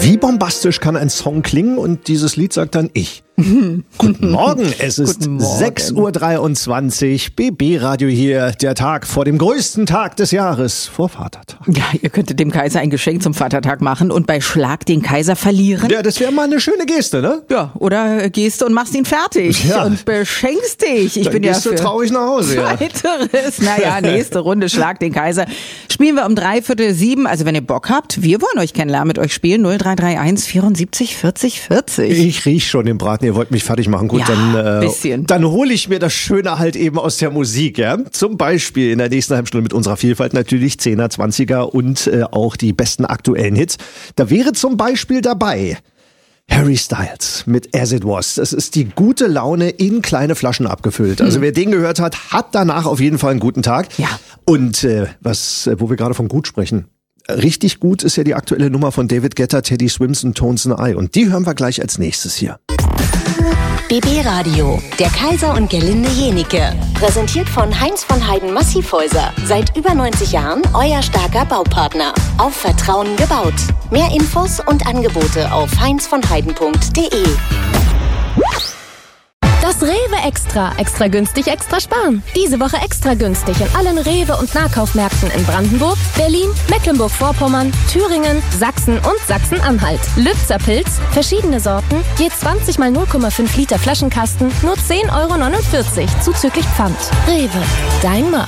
Wie bombastisch kann ein Song klingen? Und dieses Lied sagt dann ich. Guten Morgen, es ist 6:23 Uhr, BB Radio hier, der Tag vor dem größten Tag des Jahres, vor Vatertag. Ja, ihr könntet dem Kaiser ein Geschenk zum Vatertag machen und bei Schlag den Kaiser verlieren. Ja, das wäre mal eine schöne Geste, ne? Ja, oder gehst du und machst ihn fertig und beschenkst dich. Dann gehst du traurig nach Hause. Ja. Weiteres, naja, nächste Runde Schlag den Kaiser. Spielen wir um 6:45, also wenn ihr Bock habt, wir wollen euch kennenlernen, mit euch spielen, 0331 74 40 40. Ich riech schon den Braten, ihr wollt mich fertig machen. Gut, ja, dann hole ich mir das Schöne halt eben aus der Musik. Ja? Zum Beispiel in der nächsten halben Stunde mit unserer Vielfalt natürlich 10er, 20er und auch die besten aktuellen Hits. Da wäre zum Beispiel dabei Harry Styles mit As It Was. Das ist die gute Laune in kleine Flaschen abgefüllt. Also wer den gehört hat, hat danach auf jeden Fall einen guten Tag. Ja. Und wo wir gerade von gut sprechen. Richtig gut ist ja die aktuelle Nummer von David Guetta, Teddy Swims und Tones and I. Und die hören wir gleich als nächstes hier. BB Radio, der Kaiser und Gerlinde Jenike. Präsentiert von Heinz von Heiden Massivhäuser. Seit über 90 Jahren euer starker Baupartner. Auf Vertrauen gebaut. Mehr Infos und Angebote auf heinzvonheiden.de. Das Rewe Extra. Extra günstig, extra sparen. Diese Woche extra günstig in allen Rewe- und Nahkaufmärkten in Brandenburg, Berlin, Mecklenburg-Vorpommern, Thüringen, Sachsen und Sachsen-Anhalt. Lübzer Pilz, verschiedene Sorten, je 20 mal 0,5 Liter Flaschenkasten, nur 10,49 € zuzüglich Pfand. Rewe, dein Markt.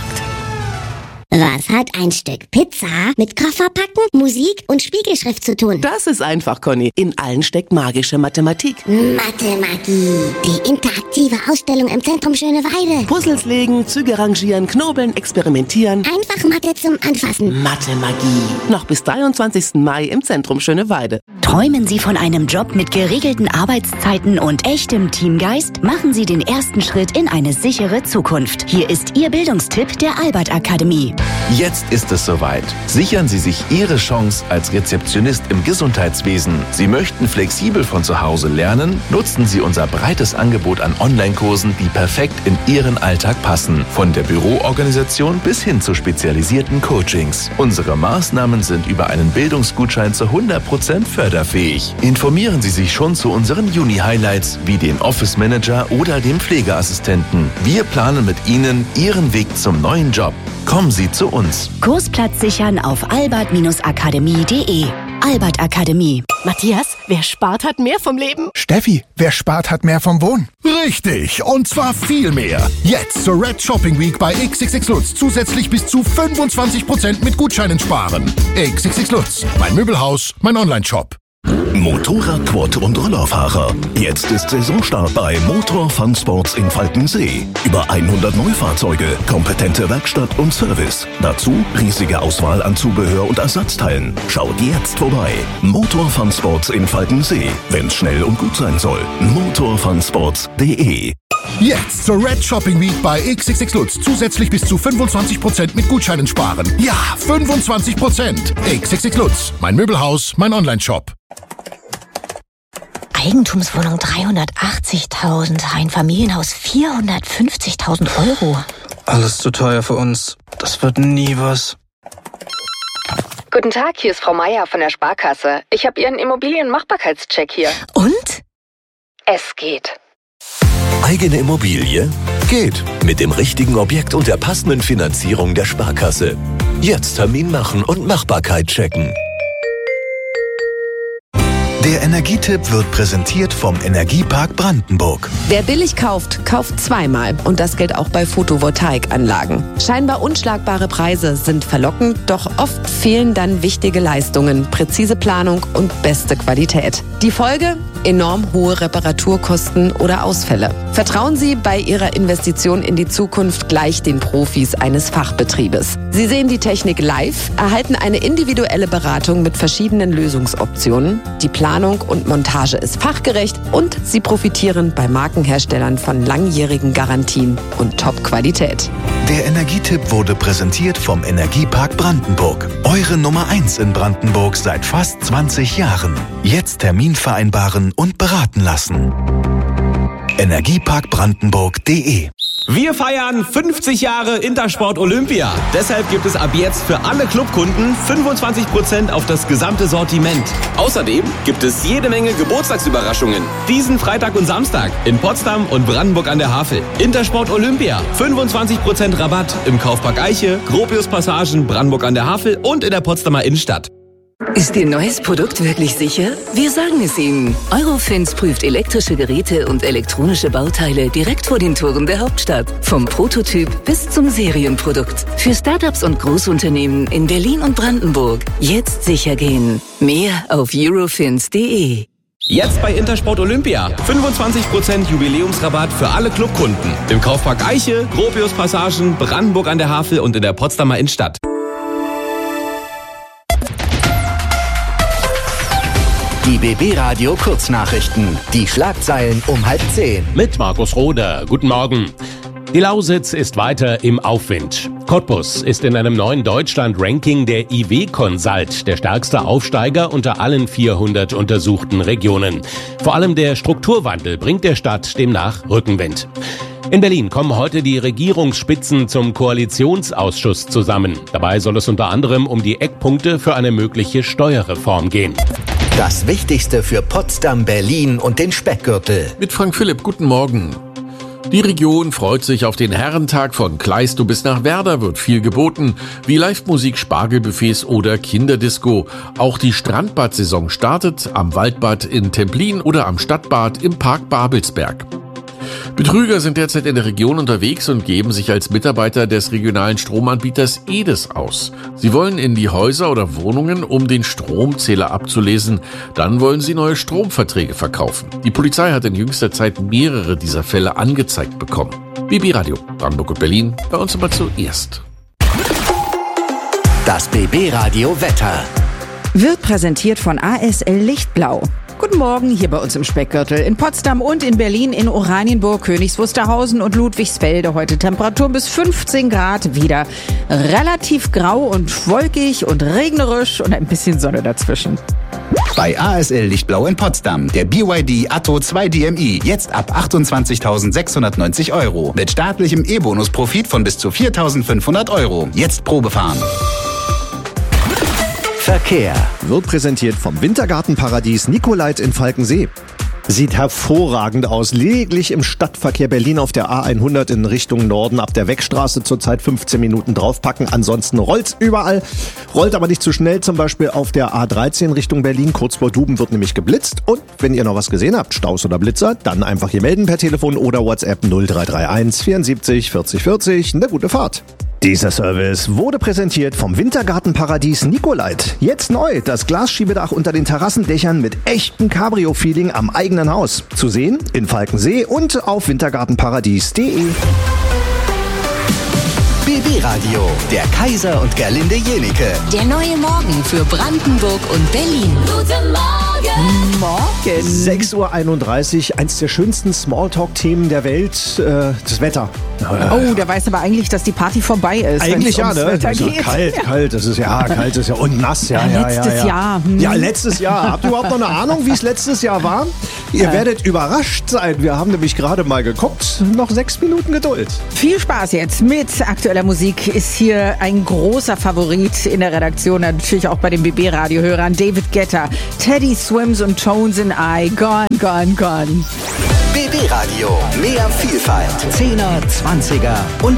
Was hat ein Stück Pizza mit Kofferpacken, Musik und Spiegelschrift zu tun? Das ist einfach, Conny. In allen steckt magische Mathematik. Mathemagie. Die interaktive Ausstellung im Zentrum Schöneweide. Puzzles legen, Züge rangieren, knobeln, experimentieren. Einfach Mathe zum Anfassen. Mathemagie. Noch bis 23. Mai im Zentrum Schöneweide. Träumen Sie von einem Job mit geregelten Arbeitszeiten und echtem Teamgeist? Machen Sie den ersten Schritt in eine sichere Zukunft. Hier ist Ihr Bildungstipp der Albert Akademie. Jetzt ist es soweit. Sichern Sie sich Ihre Chance als Rezeptionist im Gesundheitswesen. Sie möchten flexibel von zu Hause lernen? Nutzen Sie unser breites Angebot an Online-Kursen, die perfekt in Ihren Alltag passen. Von der Büroorganisation bis hin zu spezialisierten Coachings. Unsere Maßnahmen sind über einen Bildungsgutschein zu 100% förderfähig. Informieren Sie sich schon zu unseren Juni-Highlights wie den Office Manager oder dem Pflegeassistenten. Wir planen mit Ihnen Ihren Weg zum neuen Job. Kommen Sie zu uns. Kursplatz sichern auf albert-akademie.de. Albert Akademie. Matthias, wer spart, hat mehr vom Leben. Steffi, wer spart, hat mehr vom Wohnen. Richtig, und zwar viel mehr. Jetzt zur Red Shopping Week bei XXX Lutz zusätzlich bis zu 25% mit Gutscheinen sparen. XXX Lutz, mein Möbelhaus, mein Online-Shop. Motorrad, Quad und Rollerfahrer. Jetzt ist Saisonstart bei Motor Fun Sports in Falkensee. Über 100 Neufahrzeuge, kompetente Werkstatt und Service. Dazu riesige Auswahl an Zubehör und Ersatzteilen. Schaut jetzt vorbei. Motor Fun Sports in Falkensee. Wenn's schnell und gut sein soll. motorfunsports.de. Jetzt zur Red Shopping Week bei XXX Lutz zusätzlich bis zu 25% mit Gutscheinen sparen. Ja, 25%. XXX Lutz, mein Möbelhaus, mein Online-Shop. Eigentumswohnung 380.000, ein Familienhaus 450.000 €. Alles zu teuer für uns. Das wird nie was. Guten Tag, hier ist Frau Meier von der Sparkasse. Ich habe Ihren Immobilienmachbarkeitscheck hier. Und? Es geht. Eigene Immobilie? Geht. Mit dem richtigen Objekt und der passenden Finanzierung der Sparkasse. Jetzt Termin machen und Machbarkeit checken. Der Energietipp wird präsentiert vom Energiepark Brandenburg. Wer billig kauft, kauft zweimal. Und das gilt auch bei Photovoltaikanlagen. Scheinbar unschlagbare Preise sind verlockend, doch oft fehlen dann wichtige Leistungen, präzise Planung und beste Qualität. Die Folge? Enorm hohe Reparaturkosten oder Ausfälle. Vertrauen Sie bei Ihrer Investition in die Zukunft gleich den Profis eines Fachbetriebes. Sie sehen die Technik live, erhalten eine individuelle Beratung mit verschiedenen Lösungsoptionen. Die Planung und Montage ist fachgerecht und Sie profitieren bei Markenherstellern von langjährigen Garantien und Top-Qualität. Der Energietipp wurde präsentiert vom Energiepark Brandenburg. Eure Nummer 1 in Brandenburg seit fast 20 Jahren. Jetzt Termin vereinbaren und beraten lassen. Energieparkbrandenburg.de Wir feiern 50 Jahre Intersport Olympia. Deshalb gibt es ab jetzt für alle Clubkunden 25% auf das gesamte Sortiment. Außerdem gibt es jede Menge Geburtstagsüberraschungen. Diesen Freitag und Samstag in Potsdam und Brandenburg an der Havel. Intersport Olympia. 25% Rabatt im Kaufpark Eiche, Gropius-Passagen, Brandenburg an der Havel und in der Potsdamer Innenstadt. Ist Ihr neues Produkt wirklich sicher? Wir sagen es Ihnen. Eurofins prüft elektrische Geräte und elektronische Bauteile direkt vor den Toren der Hauptstadt. Vom Prototyp bis zum Serienprodukt. Für Startups und Großunternehmen in Berlin und Brandenburg. Jetzt sicher gehen. Mehr auf eurofins.de. Jetzt bei Intersport Olympia. 25% Jubiläumsrabatt für alle Clubkunden. Im Kaufpark Eiche, Gropius-Passagen, Brandenburg an der Havel und in der Potsdamer Innenstadt. Die BB Radio Kurznachrichten. Die Schlagzeilen um 9:30. Mit Markus Roder. Guten Morgen. Die Lausitz ist weiter im Aufwind. Cottbus ist in einem neuen Deutschland-Ranking der IW Consult der stärkste Aufsteiger unter allen 400 untersuchten Regionen. Vor allem der Strukturwandel bringt der Stadt demnach Rückenwind. In Berlin kommen heute die Regierungsspitzen zum Koalitionsausschuss zusammen. Dabei soll es unter anderem um die Eckpunkte für eine mögliche Steuerreform gehen. Das Wichtigste für Potsdam, Berlin und den Speckgürtel. Mit Frank Philipp, guten Morgen. Die Region freut sich auf den Herrentag. Von Kleistow bis nach Werder wird viel geboten, wie Live-Musik, Spargelbuffets oder Kinderdisco. Auch die Strandbad-Saison startet am Waldbad in Templin oder am Stadtbad im Park Babelsberg. Betrüger sind derzeit in der Region unterwegs und geben sich als Mitarbeiter des regionalen Stromanbieters EDES aus. Sie wollen in die Häuser oder Wohnungen, um den Stromzähler abzulesen. Dann wollen sie neue Stromverträge verkaufen. Die Polizei hat in jüngster Zeit mehrere dieser Fälle angezeigt bekommen. BB Radio, Brandenburg und Berlin, bei uns immer zuerst. Das BB Radio Wetter. Wird präsentiert von ASL Lichtblau. Guten Morgen, hier bei uns im Speckgürtel. In Potsdam und in Berlin, in Oranienburg, Königs Wusterhausen und Ludwigsfelde. Heute Temperaturen bis 15 Grad wieder. Relativ grau und wolkig und regnerisch und ein bisschen Sonne dazwischen. Bei ASL Lichtblau in Potsdam. Der BYD Atto 2 DMI. Jetzt ab 28.690 €. Mit staatlichem E-Bonus-Profit von bis zu 4.500 €. Jetzt Probefahren. Verkehr wird präsentiert vom Wintergartenparadies Nicolait in Falkensee. Sieht hervorragend aus. Lediglich im Stadtverkehr Berlin auf der A100 in Richtung Norden ab der Weckstraße zurzeit 15 Minuten draufpacken. Ansonsten rollt's überall. Rollt aber nicht zu schnell, zum Beispiel auf der A13 Richtung Berlin. Kurz vor Duben wird nämlich geblitzt. Und wenn ihr noch was gesehen habt, Staus oder Blitzer, dann einfach hier melden per Telefon oder WhatsApp 0331 74 40 40. Eine gute Fahrt. Dieser Service wurde präsentiert vom Wintergartenparadies Nicolait. Jetzt neu, das Glasschiebedach unter den Terrassendächern mit echtem Cabrio-Feeling am eigenen Haus. Zu sehen in Falkensee und auf wintergartenparadies.de. BB Radio, der Kaiser und Gerlinde Jenike. Der neue Morgen für Brandenburg und Berlin. Guten Morgen. 6:31 Uhr, eins der schönsten Smalltalk-Themen der Welt, das Wetter. Oh, der weiß aber eigentlich, dass die Party vorbei ist. Eigentlich ja, ne? Das ist kalt, das ist ja kalt, ist ja und nass, ja. Letztes Jahr. Ja, letztes Jahr. Habt ihr überhaupt noch eine Ahnung, wie es letztes Jahr war? Ihr werdet überrascht sein. Wir haben nämlich gerade mal geguckt. Noch 6 Minuten Geduld. Viel Spaß jetzt mit aktueller Musik. Ist hier ein großer Favorit in der Redaktion, natürlich auch bei den BB-Radio-Hörern. David Guetta, Teddy Swims und Tones and I. Gone, gone, gone. BB Radio, mehr Vielfalt. 10er, 20er und